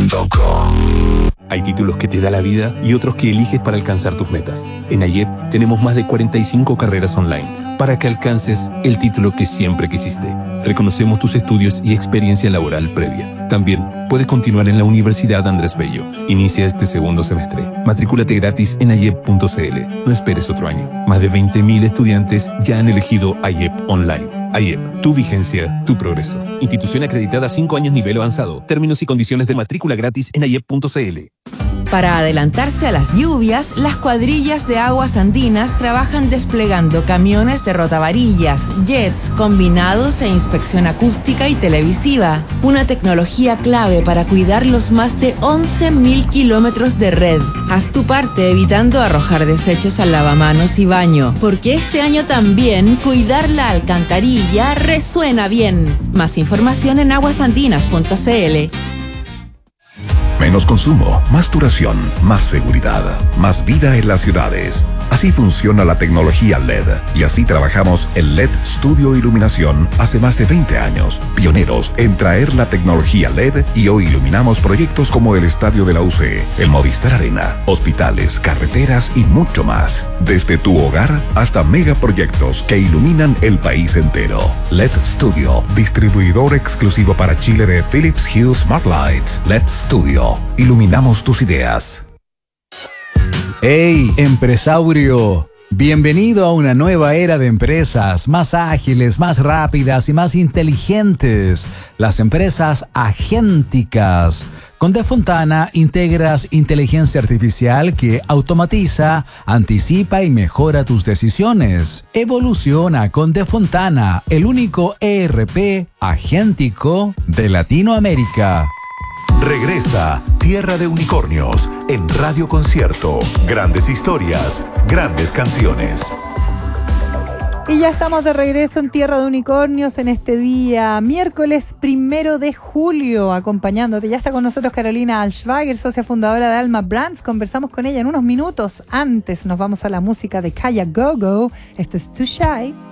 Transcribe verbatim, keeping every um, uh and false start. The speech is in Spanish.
punto com. Hay títulos que te da la vida y otros que eliges para alcanzar tus metas. En AYEP tenemos más de cuarenta y cinco carreras online para que alcances el título que siempre quisiste. Reconocemos tus estudios y experiencia laboral previa. También puedes continuar en la Universidad Andrés Bello. Inicia este segundo semestre. Matricúlate gratis en ayep punto cl. No esperes otro año. Más de veinte mil estudiantes ya han elegido AYEP Online. AYEP, tu vigencia, tu progreso. Institución acreditada cinco años nivel avanzado. Términos y condiciones de matrícula gratis en ayep punto cl. Para adelantarse a las lluvias, las cuadrillas de aguas andinas trabajan desplegando camiones de rotavarillas, jets, combinados e inspección acústica y televisiva. Una tecnología clave para cuidar los más de once mil kilómetros de red. Haz tu parte evitando arrojar desechos al lavamanos y baño, porque este año también cuidar la alcantarilla resuena bien. Más información en aguasandinas punto cl. Menos consumo, más duración, más seguridad, más vida en las ciudades. Así funciona la tecnología L E D y así trabajamos en L E D Studio Iluminación hace más de veinte años. Pioneros en traer la tecnología L E D y hoy iluminamos proyectos como el Estadio de la U C, el Movistar Arena, hospitales, carreteras y mucho más. Desde tu hogar hasta megaproyectos que iluminan el país entero. L E D Studio, distribuidor exclusivo para Chile de Philips Hue Smart Lights. L E D Studio, iluminamos tus ideas. ¡Hey, empresario! Bienvenido a una nueva era de empresas más ágiles, más rápidas y más inteligentes. Las empresas agénticas. Con Defontana integras inteligencia artificial que automatiza, anticipa y mejora tus decisiones. Evoluciona con Defontana, el único E R P agéntico de Latinoamérica. Regresa Tierra de Unicornios en Radio Concierto. Grandes historias, grandes canciones. Y ya estamos de regreso en Tierra de Unicornios en este día, miércoles primero de julio, acompañándote. Ya está con nosotros Carolina Alschwager, socia fundadora de Alma Brands. Conversamos con ella en unos minutos. Antes nos vamos a la música de Kaya Gogo. Esto es Too Shy.